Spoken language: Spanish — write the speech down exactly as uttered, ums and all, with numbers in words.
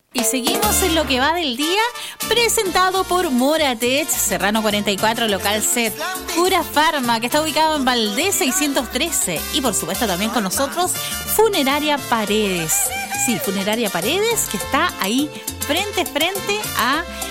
Y seguimos en lo que va del día, presentado por Moratech, Serrano cuarenta y cuatro, local set, Cura Pharma, que está ubicado en Valdés seiscientos trece. Y por supuesto también con nosotros, Funeraria Paredes. Sí, Funeraria Paredes, que está ahí frente a frente a